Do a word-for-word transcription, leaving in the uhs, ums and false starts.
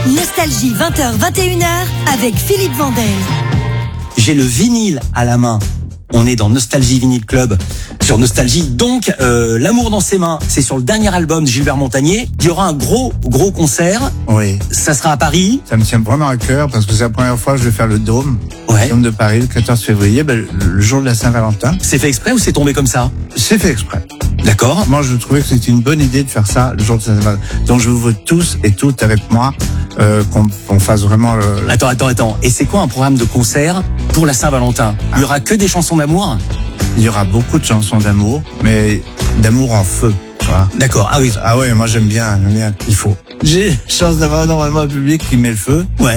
Nostalgie vingt heures vingt et une heures avec Philippe Vandel. J'ai le vinyle à la main. On est dans Nostalgie Vinyl Club sur Nostalgie. Donc, euh, L'amour dans ses mains, c'est sur le dernier album de Gilbert Montagné. Il y aura un gros, gros concert. Oui. Ça sera à Paris. Ça me tient vraiment à cœur parce que c'est la première fois que je vais faire le Dôme. Ouais. Le Dôme de Paris, le quatorze février, ben, le jour de la Saint-Valentin. C'est fait exprès ou c'est tombé comme ça? C'est fait exprès. D'accord. Moi, je trouvais que c'était une bonne idée de faire ça le jour de Saint-Valentin. Donc, je vous veux tous et toutes avec moi euh, qu'on, qu'on fasse vraiment le... Attends, attends, attends. Et c'est quoi un programme de concert pour la Saint-Valentin? Il y aura que des chansons d'amour? Il y aura beaucoup de chansons d'amour, mais d'amour en feu. Tu vois. D'accord. Ah oui. Ah ouais, moi j'aime bien, j'aime bien. Il faut. J'ai chance d'avoir normalement un public qui met le feu. Ouais.